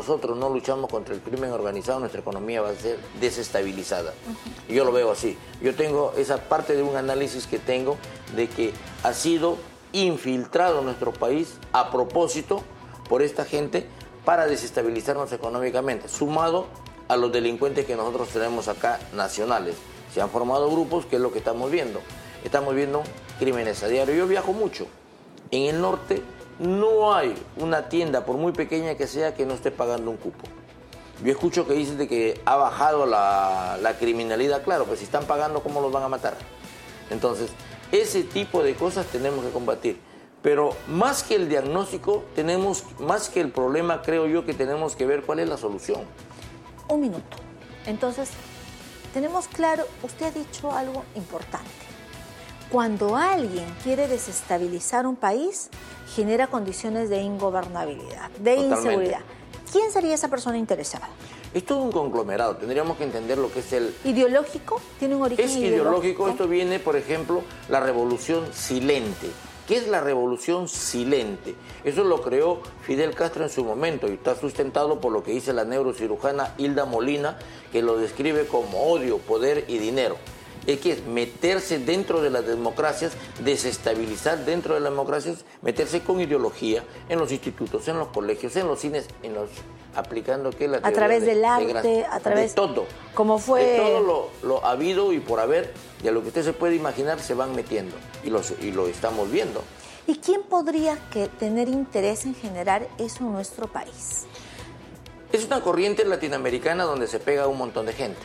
nosotros no luchamos contra el crimen organizado, nuestra economía va a ser desestabilizada. Y yo lo veo así. Yo tengo esa parte de un análisis que tengo de que ha sido infiltrado nuestro país a propósito por esta gente para desestabilizarnos económicamente, sumado a los delincuentes que nosotros tenemos acá nacionales. Se han formado grupos, que es lo que estamos viendo. Estamos viendo crímenes a diario. Yo viajo mucho. En el norte no hay una tienda, por muy pequeña que sea, que no esté pagando un cupo. Yo escucho que dicen de que ha bajado la criminalidad. Claro, pues si están pagando, ¿cómo los van a matar? Entonces, ese tipo de cosas tenemos que combatir. Pero más que el diagnóstico, más que el problema, creo yo que tenemos que ver cuál es la solución. Un minuto. Entonces, tenemos claro, usted ha dicho algo importante. Cuando alguien quiere desestabilizar un país, genera condiciones de ingobernabilidad, de inseguridad. ¿Quién sería esa persona interesada? Es todo un conglomerado, tendríamos que entender lo que es el... ¿Ideológico? ¿Tiene un origen ideológico? Esto viene, por ejemplo, la revolución silente. ¿Qué es la revolución silente? Eso lo creó Fidel Castro en su momento y está sustentado por lo que dice la neurocirujana Hilda Molina, que lo describe como odio, poder y dinero. Es que es meterse dentro de las democracias, desestabilizar dentro de las democracias, meterse con ideología en los institutos, en los colegios, en los cines, aplicando ¿qué? La a través del arte, a través de todo. Como fue... De todo lo habido y por haber, de lo que usted se puede imaginar, se van metiendo y lo estamos viendo. ¿Y quién podría tener interés en generar eso en nuestro país? Es una corriente latinoamericana donde se pega un montón de gente.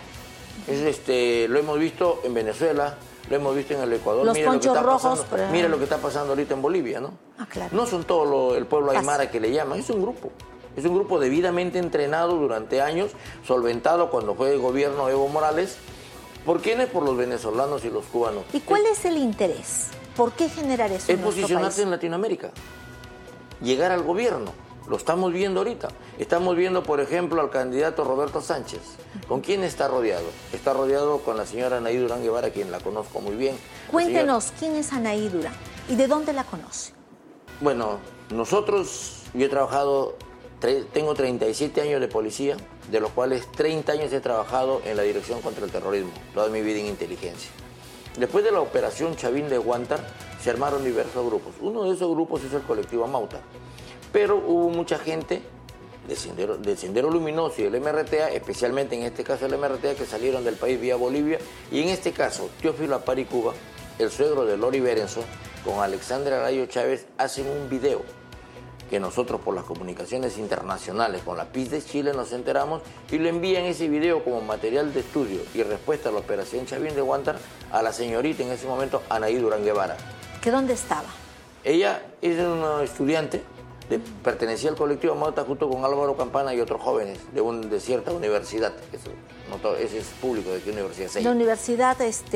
Lo hemos visto en Venezuela, lo hemos visto en el Ecuador. Los ponchos rojos. Mira lo que está pasando ahorita en Bolivia, ¿no? Ah, claro. No son todo el pueblo aymara que le llaman, es un grupo. Es un grupo debidamente entrenado durante años, solventado cuando fue el gobierno Evo Morales. ¿Por quiénes? Por los venezolanos y los cubanos. ¿Y cuál es el interés? ¿Por qué generar eso en nuestro país? Es posicionarse en Latinoamérica, llegar al gobierno. Lo estamos viendo ahorita. Estamos viendo, por ejemplo, al candidato Roberto Sánchez. ¿Con quién está rodeado? Está rodeado con la señora Anaí Durán Guevara, quien la conozco muy bien. Cuéntenos, ¿quién es Anaí Durán? ¿Y de dónde la conoce? Bueno, yo he trabajado, tengo 37 años de policía, de los cuales 30 años he trabajado en la Dirección contra el Terrorismo, toda mi vida en inteligencia. Después de la operación Chavín de Huántar, se armaron diversos grupos. Uno de esos grupos es el colectivo Amauta. Pero hubo mucha gente del Sendero Luminoso y del MRTA, especialmente en este caso el MRTA, que salieron del país vía Bolivia. Y en este caso, Teófilo Apari Cuba, el suegro de Lori Berenson, con Alexandra Arayo Chávez, hacen un video que nosotros por las comunicaciones internacionales con la PIS de Chile nos enteramos y le envían ese video como material de estudio y respuesta a la operación Chavín de Huántar a la señorita en ese momento, Anaí Durán Guevara. ¿Que dónde estaba? Ella es una estudiante, pertenecía al colectivo Amauta junto con Álvaro Campana y otros jóvenes de cierta universidad. Ese es público, ¿de qué universidad? La universidad,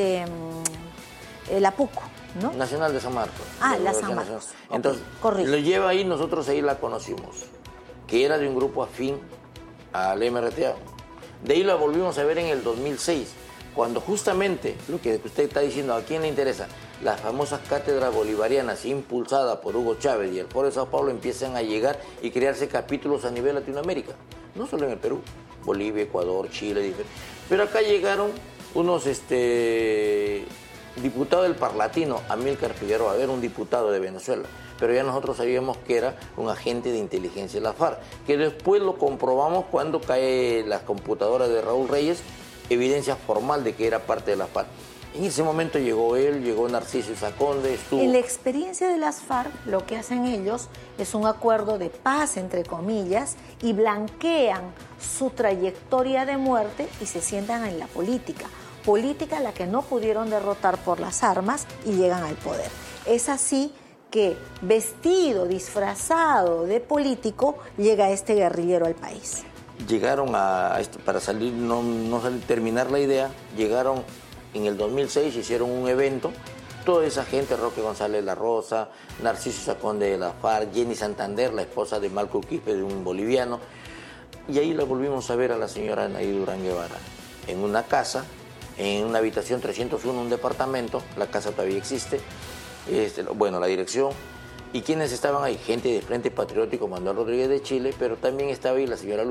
la PUC, ¿no? Nacional de San Marcos. La San Marcos. Entonces, lo lleva ahí, nosotros ahí la conocimos, que era de un grupo afín al MRTA. De ahí la volvimos a ver en el 2006, cuando justamente, lo que usted está diciendo, ¿a quién le interesa? Las famosas cátedras bolivarianas impulsadas por Hugo Chávez y el Foro de Sao Paulo empiezan a llegar y crearse capítulos a nivel Latinoamérica, no solo en el Perú, Bolivia, Ecuador, Chile, pero acá llegaron unos diputado del Parlatino, Amílcar Figueroa, era un diputado de Venezuela, pero ya nosotros sabíamos que era un agente de inteligencia de la FARC, que después lo comprobamos cuando cae las computadoras de Raúl Reyes, evidencia formal de que era parte de la FARC. En ese momento llegó él, llegó Narciso Isaconde, estuvo... En la experiencia de las FARC, lo que hacen ellos es un acuerdo de paz, entre comillas, y blanquean su trayectoria de muerte y se sientan en la política a la que no pudieron derrotar por las armas y llegan al poder. Es así que, vestido, disfrazado de político, llega este guerrillero al país. Llegaron para salir, terminar la idea, llegaron en el 2006, hicieron un evento, toda esa gente, Roque González La Rosa, Narciso Isaconde de la FARC, Jenny Santander, la esposa de Marco Quispe, de un boliviano, y ahí la volvimos a ver a la señora Anaí Durán Guevara, en una casa, en una habitación 301, un departamento, la casa todavía existe, la dirección, y quienes estaban ahí, gente de Frente Patriótico, Manuel Rodríguez de Chile, pero también estaba ahí la señora